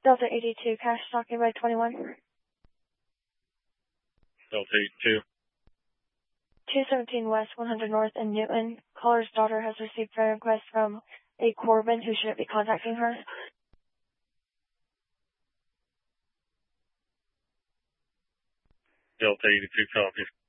Delta 82, cash talking by 21. Delta 82. 217 West, 100 North in Newton. Caller's daughter has received prayer requests from a Corbin who shouldn't be contacting her. Delta 82 copies.